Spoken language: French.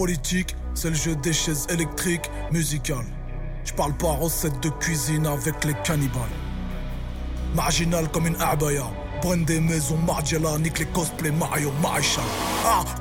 politique, c'est le jeu des chaises électriques, musicales. J'parle pas recette de cuisine avec les cannibales. Marginal comme une abaya. Prenne des maisons Margiela, nique les cosplays Mario Maréchal. Ah,